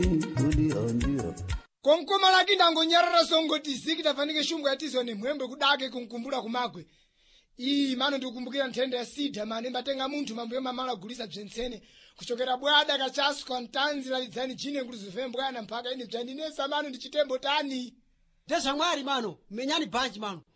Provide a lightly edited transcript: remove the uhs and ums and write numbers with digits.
konkoma laki ndangonyarara songoti ziki tafanike shumbu yatizo ni mwembe kudake kunkumbula kumagwe. Mano ndikukumbukira nthenda ya sida mane mbatenga munthu mambuye mamala gulisa bzentsene kuchokera bwada kachasu kwa mtanzi lalidzani jine nguluzuve mbwana mpaka ine bzandinesa mano ndichitembo tani. Desa mwari mano menyani banji mano